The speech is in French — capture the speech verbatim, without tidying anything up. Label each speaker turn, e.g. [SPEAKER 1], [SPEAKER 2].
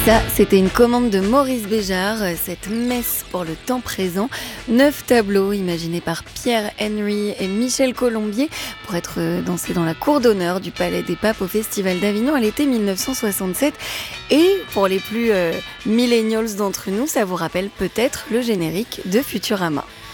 [SPEAKER 1] Ça, c'était une commande de Maurice Béjart, cette messe pour le temps présent. Neuf tableaux imaginés par Pierre Henry et Michel Colombier pour être dansés dans la cour d'honneur du Palais des Papes au Festival d'Avignon à l'été mille neuf cent soixante-sept. Et pour les plus euh, millennials d'entre nous, ça vous rappelle peut-être le générique de Futurama.